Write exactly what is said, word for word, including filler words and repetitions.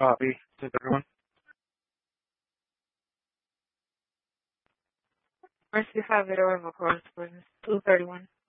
Copy. Is everyone? Mercy have it over correspondence two thirty-one.